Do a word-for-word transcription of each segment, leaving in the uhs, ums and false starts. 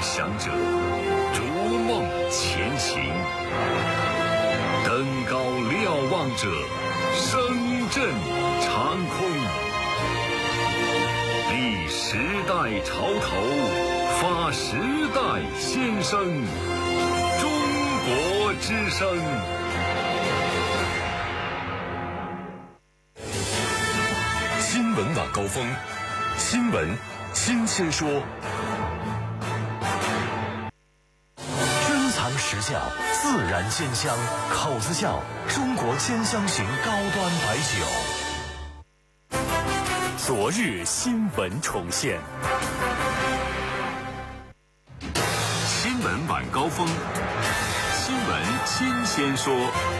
想者逐梦前行，登高瞭望者声震长空。立时代潮头，发时代先声。中国之声。新闻晚高峰，新闻新鲜说。 珍藏时效，自然鲜香，口子窖中国鲜香型高端白酒。 昨日新闻重现。 新闻晚高峰，新闻新鲜说。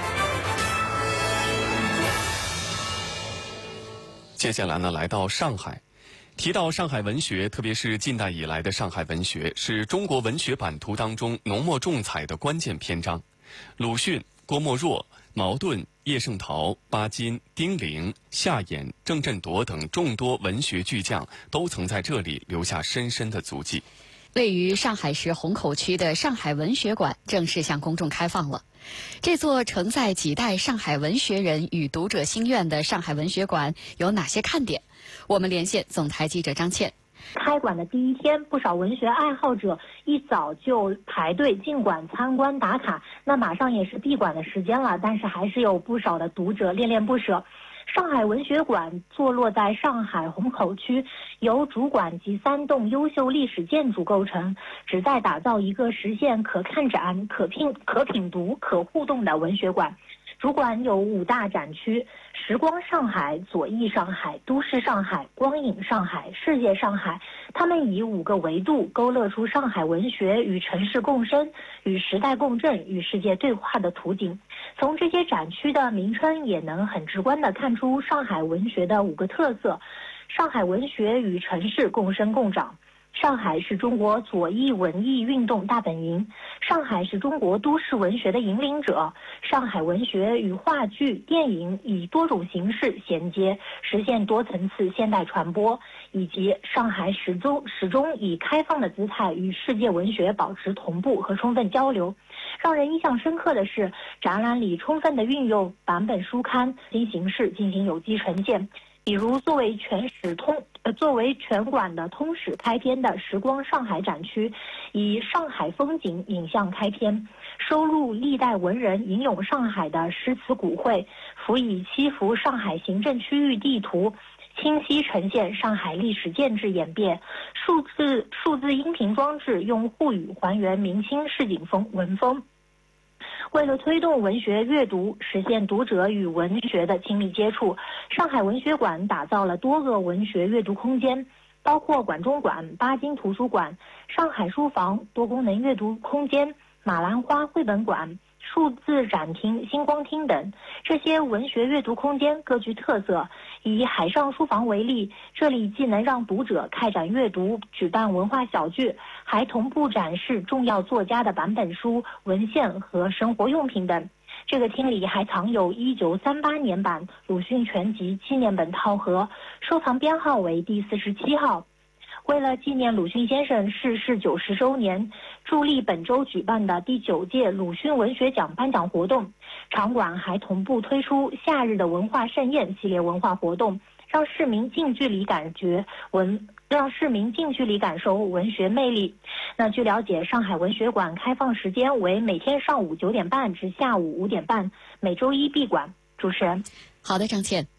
接下来呢，来到上海。提到上海文学，特别是近代以来的上海文学，是中国文学版图当中浓墨重彩的关键篇章。鲁迅、郭沫若、茅盾、叶圣陶、巴金、丁玲、夏衍、郑振铎等众多文学巨匠都曾在这里留下深深的足迹。 位于上海市虹口区的上海文学馆正式向公众开放了。这座承载几代上海文学人与读者心愿的上海文学馆有哪些看点？我们连线总台记者张倩。 开馆的第一天，不少文学爱好者一早就排队进馆参观打卡。那马上也是闭馆的时间了，但是还是有不少的读者恋恋不舍。上海文学馆坐落在上海虹口区，由主馆及三栋优秀历史建筑构成，旨在打造一个实现可看展、可品、可品读、可互动的文学馆。主馆有五大展区：时光上海、左翼上海、都市上海、光影上海、世界上海。他们以五个维度勾勒出上海文学与城市共生、与时代共振、与世界对话的图景。从这些展区的名称也能很直观地看出上海文学的五个特色：上海文学与城市共生共长。上海是中国左翼文艺运动大本营，上海是中国都市文学的引领者，上海文学与话剧、电影以多种形式衔接，实现多层次现代传播，以及上海始终始终以开放的姿态与世界文学保持同步和充分交流。让人印象深刻的是，展览里充分地运用版本书刊新形式进行有机呈现。比如作为全史通呃作为全馆的通史开篇的时光上海展区，以上海风景影像开篇，收录历代文人吟咏上海的诗词古汇，辅以七幅上海行政区域地图，清晰呈现上海历史建制演变。数字数字音频装置用沪语还原明清市井风文风。为了推动文学阅读，实现读者与文学的亲密接触，上海文学馆打造了多个文学阅读空间，包括馆中馆、巴金图书馆、上海书房、多功能阅读空间、马兰花绘本馆、数字展厅、星光厅等。这些文学阅读空间各具特色。以海上书房为例，这里既能让读者开展阅读、举办文化小聚，还同步展示重要作家的版本书、文献和生活用品等。这个厅里还藏有一九三八年版鲁迅全集纪念本套盒，收藏编号为第四十七号。为了纪念鲁迅先生逝世九十周年，助力本周举办的第九届鲁迅文学奖颁奖活动，场馆还同步推出夏日的文化盛宴系列文化活动，让市民近距离感觉文，让市民近距离感受文学魅力。那据了解，上海文学馆开放时间为每天上午九点半至下午五点半，每周一闭馆。主持人， 好的，张倩。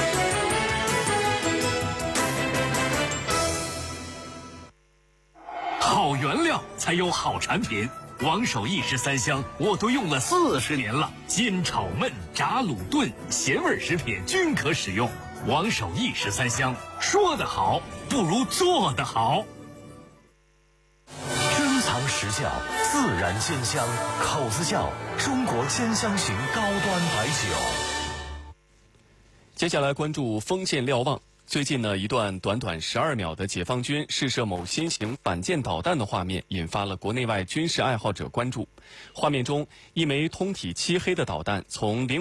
好原料才有好产品，王守义十三香我都用了四十年了，煎炒焖炸卤炖咸味食品均可使用。王守义十三香，说得好不如做得好。 珍藏时效，自然鲜香，口子窖中国鲜香型高端白酒。 接下来关注锋线瞭望。最近呢，一段短短十二秒的解放军试射某新型反舰导弹的画面，引发了国内外军事爱好者关注。画面中，一枚通体漆黑的导弹从零